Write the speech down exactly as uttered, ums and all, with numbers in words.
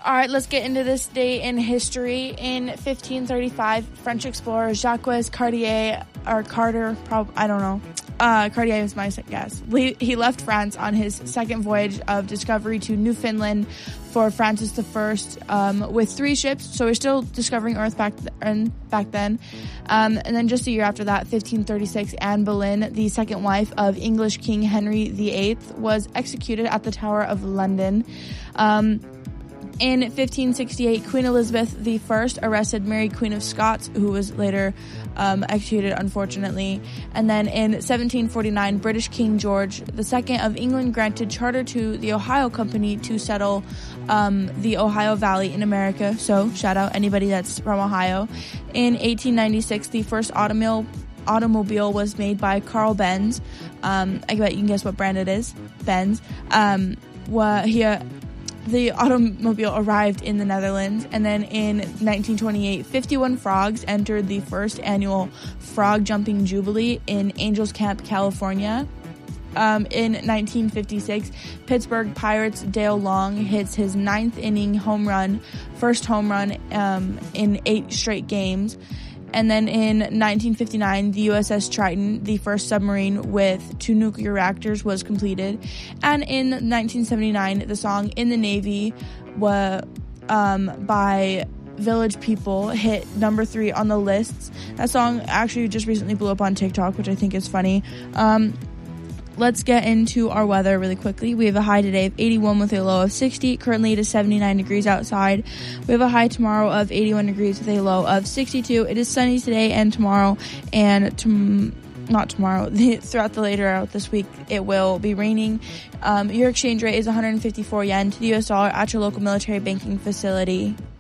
All right, let's get into this day in history. In fifteen thirty-five, French explorer Jacques Cartier, or Carter, prob- I don't know. Uh, Cartier is my guess. He left France on his second voyage of discovery to Newfoundland for Francis the First um, with three ships. So we're still discovering Earth back th- back then. Um, and then just a year after that, fifteen thirty-six, Anne Boleyn, the second wife of English King Henry the Eighth, was executed at the Tower of London. Um, In fifteen sixty-eight, Queen Elizabeth the First arrested Mary, Queen of Scots, who was later um, executed, unfortunately. And then in seventeen forty-nine, British King George the Second of England granted charter to the Ohio Company to settle um, the Ohio Valley in America. So, shout out anybody that's from Ohio. In eighteen ninety-six, the first automobile automobile was made by Carl Benz. Um, I bet you can guess what brand it is. Benz. Um, what he... Uh, The automobile arrived in the Netherlands, and then in nineteen twenty-eight, fifty-one frogs entered the first annual Frog Jumping Jubilee in Angels Camp, California. Um, in nineteen fifty-six, Pittsburgh Pirates' Dale Long hits his ninth inning home run, first home run um, in eight straight games. And then in nineteen fifty-nine, the U S S Triton, the first submarine with two nuclear reactors, was completed. And in nineteen seventy-nine, the song In the Navy wa, um, by Village People hit number three on the lists. That song actually just recently blew up on TikTok, which I think is funny. Um, let's get into our weather really quickly. We have a high today of eighty-one with a low of sixty. Currently it is seventy-nine degrees outside. We have a high tomorrow of eighty-one degrees with a low of sixty-two. It is sunny today and tomorrow, and tom- not tomorrow, throughout the later out this week, it will be raining. Um, your exchange rate is one hundred fifty-four yen to the U S dollar at your local military banking facility.